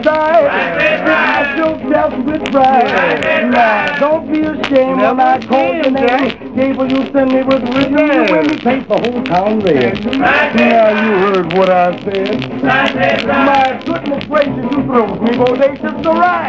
Right. Yourself with pride. Now, don't be ashamed when I call your name. Gable, you send me with rhythm when you paint the whole town red. Now you heard what I said. My goodness gracious, you throw me bodacious to ride.